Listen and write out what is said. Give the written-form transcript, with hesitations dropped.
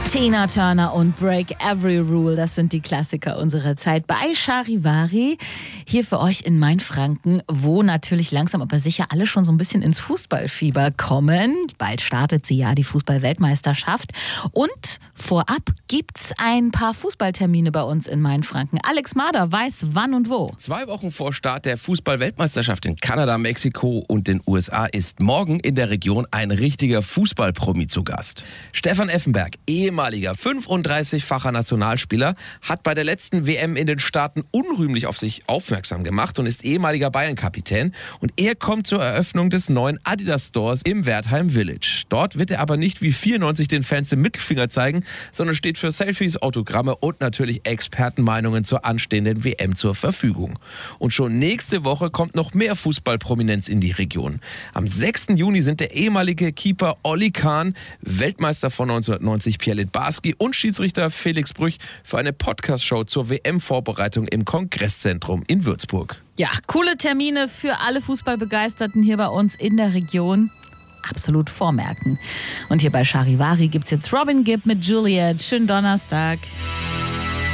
Tina Turner und Break Every Rule, das sind die Klassiker unserer Zeit bei Charivari. Hier für euch in Mainfranken, wo natürlich langsam aber sicher alle schon so ein bisschen ins Fußballfieber kommen. Bald startet sie ja, die Fußball-Weltmeisterschaft. Und vorab gibt's ein paar Fußballtermine bei uns in Mainfranken. Alex Mader weiß wann und wo. 2 Wochen vor Start der Fußball-Weltmeisterschaft in Kanada, Mexiko und den USA ist morgen in der Region ein richtiger Fußballpromi zu Gast. Stefan Effenberg, ehemaliger 35-facher Nationalspieler, hat bei der letzten WM in den Staaten unrühmlich auf sich aufmerksam gemacht und ist ehemaliger Bayern-Kapitän. Und er kommt zur Eröffnung des neuen Adidas-Stores im Wertheim Village. Dort wird er aber nicht wie 94 den Fans den Mittelfinger zeigen, sondern steht für Selfies, Autogramme und natürlich Expertenmeinungen zur anstehenden WM zur Verfügung. Und schon nächste Woche kommt noch mehr Fußballprominenz in die Region. Am 6. Juni sind der ehemalige Keeper Olli Kahn, Weltmeister von 1990 Pierre Littbarski und Schiedsrichter Felix Brüch für eine Podcast-Show zur WM-Vorbereitung im Kongresszentrum in Würzburg. Ja, coole Termine für alle Fußballbegeisterten hier bei uns in der Region. Absolut vormerken. Und hier bei Charivari gibt's jetzt Robin Gibb mit Juliet. Schönen Donnerstag.